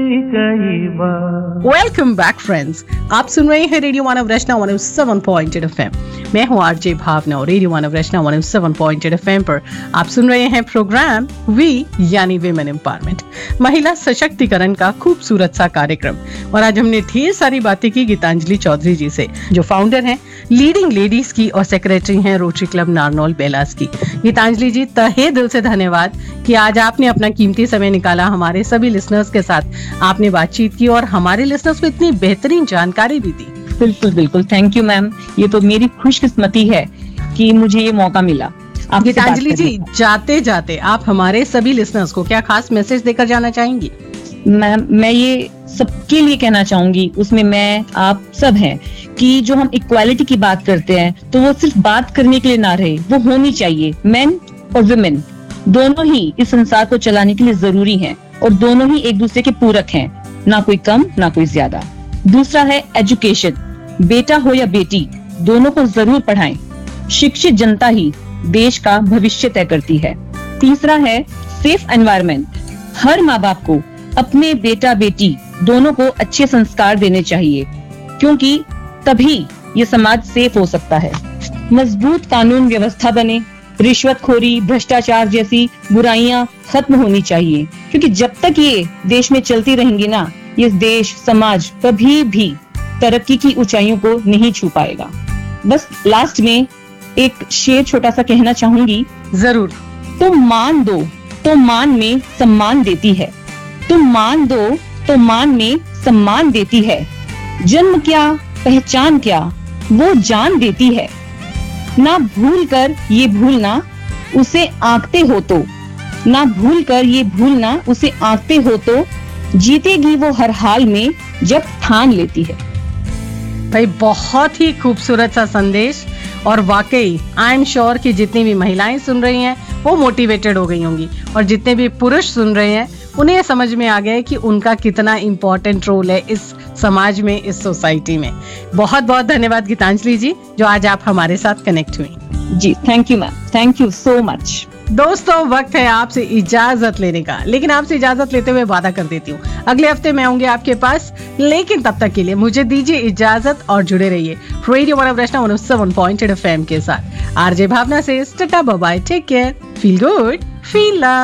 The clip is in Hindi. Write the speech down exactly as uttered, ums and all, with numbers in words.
वेलकम बैक फ्रेंड्स, आप सुन रहे हैं रेडियो मानव रचना one O seven point eight FM. मैं हूं आरजे भावना और रेडियो मानव रचना one O seven point eight FM पर आप सुन रहे हैं प्रोग्राम वी यानी विमेन एम्पावरमेंट, महिला सशक्तिकरण का खूबसूरत सा कार्यक्रम। और आज हमने ढेर सारी बातें की गीतांजलि चौधरी जी से, जो फाउंडर हैं लीडिंग लेडीज की और सेक्रेटरी हैं रोटरी क्लब नारनौल बेलास की। गीतांजलि जी, तहे दिल से धन्यवाद कि आज आपने अपना कीमती समय निकाला, हमारे सभी लिसनर्स के साथ आपने बातचीत की और हमारे लिसनर्स को इतनी बेहतरीन जानकारी भी दी। बिल्कुल बिल्कुल, थैंक यू मैम। ये तो मेरी खुशकिस्मती है कि मुझे ये मौका मिला। गीतांजलि जी, जाते जाते आप हमारे सभी लिसनर्स को क्या खास मैसेज देकर जाना चाहेंगी? मैम, मैं ये सबके लिए कहना चाहूंगी, उसमें मैं आप सब हैं, कि जो हम इक्वालिटी की बात करते हैं तो वो सिर्फ बात करने के लिए ना रहे, वो होनी चाहिए। मेन और वुमेन दोनों ही इस संसार को चलाने के लिए जरूरी हैं और दोनों ही एक दूसरे के पूरक हैं, ना कोई कम ना कोई ज्यादा। दूसरा है एजुकेशन, बेटा हो या बेटी दोनों को जरूर पढ़ाएं। शिक्षित जनता ही देश का भविष्य तय करती है। तीसरा है सेफ एनवायरनमेंट, हर माँ बाप को अपने बेटा बेटी दोनों को अच्छे संस्कार देने चाहिए, क्योंकि तभी ये समाज सेफ हो सकता है। मजबूत कानून व्यवस्था बने, रिश्वतखोरी, भ्रष्टाचार जैसी बुराइयां खत्म होनी चाहिए, क्योंकि जब तक ये देश में चलती रहेंगी ना, ये देश समाज कभी भी तरक्की की ऊंचाइयों को नहीं छू पाएगा। बस लास्ट में एक शेर छोटा सा कहना चाहूंगी। जरूर। तुम मान दो तो मान में सम्मान देती है, तुम मान दो तो मान में सम्मान देती है। जन्म क्या पहचान क्या वो जान देती है, ना भूल कर ये भूलना उसे आंकते हो तो, ना भूल कर ये भूलना उसे आंकते हो तो, जीतेगी वो हर हाल में जब ठान लेती है। भाई, बहुत ही खूबसूरत सा संदेश, और वाकई आई एम श्योर कि जितनी भी महिलाएं सुन रही हैं वो मोटिवेटेड हो गई होंगी, और जितने भी पुरुष सुन रहे हैं उन्हें ये समझ में आ गया है कि उनका कितना इम्पोर्टेंट रोल है इस समाज में, इस सोसाइटी में। बहुत बहुत धन्यवाद गीतांजलि जी, जो आज आप हमारे साथ कनेक्ट हुई। जी thank you ma'am, thank you so much. दोस्तों, वक्त है आपसे इजाजत लेने का, लेकिन आपसे इजाजत लेते हुए वादा कर देती हूँ अगले हफ्ते मैं आऊंगी आपके पास, लेकिन तब तक के लिए मुझे दीजिए इजाजत और जुड़े रहिए रेडियो मानव रचना one O seven point eight FM के साथ। आरजे भावना से tata bye bye, take care, feel good, feel love.